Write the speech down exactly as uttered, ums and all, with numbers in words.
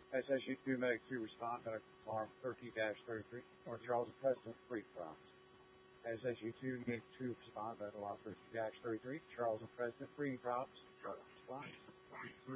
S S U two Medic two respond to alarm thirteen dash thirty-three, North Charles and President three prompts. S S U two Medic two respond to alarm thirteen dash thirty-three, Charles and President three prompts. Response.